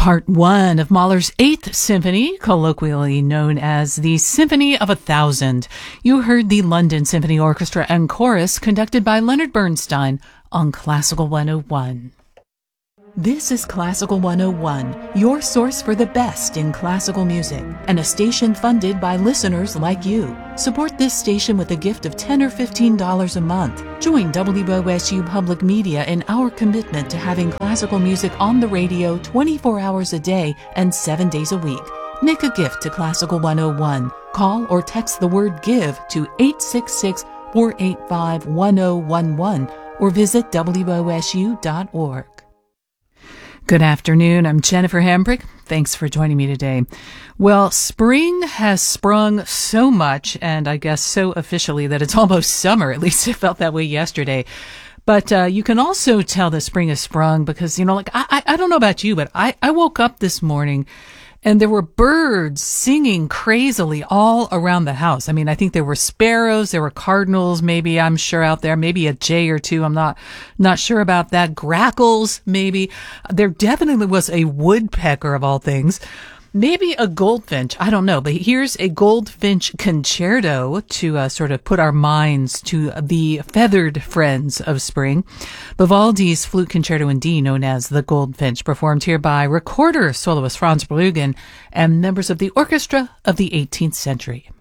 Part 1 of Mahler's Eighth Symphony, colloquially known as the Symphony of 1000. You heard the London Symphony Orchestra and Chorus conducted by Leonard Bernstein on Classical 101. This is Classical 101, your source for the best in classical music, and a station funded by listeners like you. Support this station with a gift of $10 or $15 a month. Join WOSU Public Media in our commitment to having classical music on the radio 24 hours a day and 7 days a week. Make a gift to Classical 101. Call or text the word GIVE to 866-485-1011 or visit WOSU.org. Good afternoon. I'm Jennifer Hambrick. Thanks for joining me today. Well, spring has sprung so much, and I guess so officially that it's almost summer. At least it felt that way yesterday. But you can also tell that spring has sprung because, I don't know about you, but I woke up this morning and there were birds singing crazily all around the house. I mean, I think there were sparrows, there were cardinals, maybe, I'm sure, out there, maybe a jay or two. I'm not sure about that. Grackles, maybe. There definitely was a woodpecker of all things. Maybe a goldfinch. I don't know. But here's a goldfinch concerto to sort of put our minds to the feathered friends of spring. Vivaldi's Flute Concerto in D, known as the Goldfinch, performed here by recorder soloist Franz Bruggen and members of the Orchestra of the 18th Century.